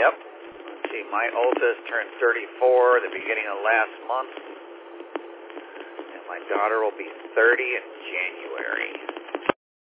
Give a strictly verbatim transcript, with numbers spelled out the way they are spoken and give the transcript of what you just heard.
Yep. Let's see, my oldest turned thirty-four the beginning of last month. And my daughter will be thirty in January.